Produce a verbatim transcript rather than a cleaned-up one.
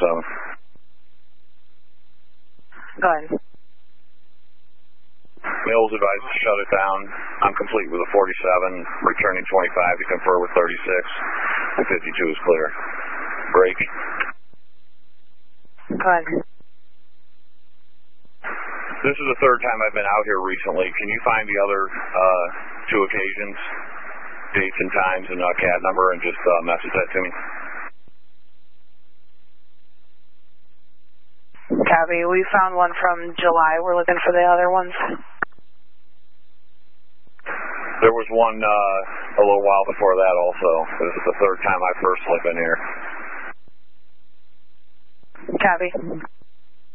seven. Go ahead. Mills advised to shut it down. I'm complete with a forty-seven, returning twenty-five to confer with thirty-six, and fifty-two is clear. Break. Go ahead. This is the third time I've been out here recently. Can you find the other uh, two occasions, dates and times, and uh, C A D number, and just uh, message that to me? Copy. We found one from July. We're looking for the other ones. There was one uh, a little while before that also. This is the third time I've personally been here. Copy.